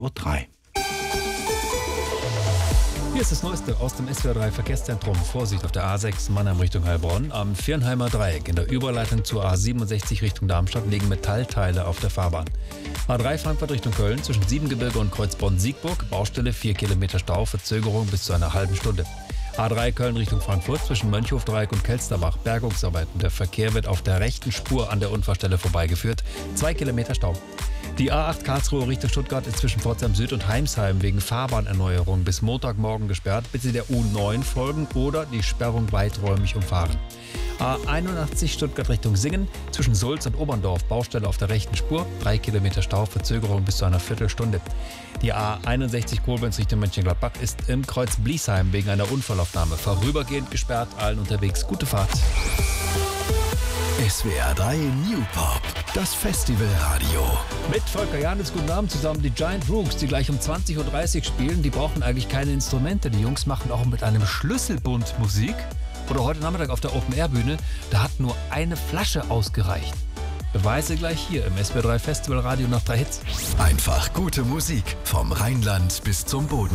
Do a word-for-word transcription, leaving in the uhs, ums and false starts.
Uhr drei. Hier ist das Neueste aus dem S W R drei Verkehrszentrum. Vorsicht auf der A sechs Mannheim Richtung Heilbronn. Am Viernheimer Dreieck in der Überleitung zur A siebenundsechzig Richtung Darmstadt liegen Metallteile auf der Fahrbahn. A drei Frankfurt Richtung Köln zwischen Siebengebirge und Kreuzborn-Siegburg. Baustelle, vier Kilometer Stau, Verzögerung bis zu einer halben Stunde. A drei Köln Richtung Frankfurt zwischen Mönchhofdreieck und Kelsterbach. Bergungsarbeiten. Der Verkehr wird auf der rechten Spur an der Unfallstelle vorbeigeführt. Zwei Kilometer Stau. Die A acht Karlsruhe Richtung Stuttgart ist zwischen Pforzheim Süd und Heimsheim wegen Fahrbahnerneuerung bis Montagmorgen gesperrt. Bitte der U neun folgen oder die Sperrung weiträumig umfahren. A einundachtzig Stuttgart Richtung Singen zwischen Sulz und Oberndorf. Baustelle auf der rechten Spur. Drei Kilometer Stau, Verzögerung bis zu einer Viertelstunde. Die A einundsechzig Koblenz Richtung Mönchengladbach ist im Kreuz Bliesheim wegen einer Unfallaufnahme vorübergehend gesperrt. Allen unterwegs gute Fahrt. S W R drei New Pop, das Festivalradio. Mit Volker Janitz, guten Abend zusammen. Die Giant Rooks, die gleich um zwanzig Uhr dreißig spielen, die brauchen eigentlich keine Instrumente. Die Jungs machen auch mit einem Schlüsselbund Musik. Oder heute Nachmittag auf der Open-Air-Bühne, da hat nur eine Flasche ausgereicht. Beweise gleich hier im S W R drei Festivalradio nach drei Hits. Einfach gute Musik vom Rheinland bis zum Boden.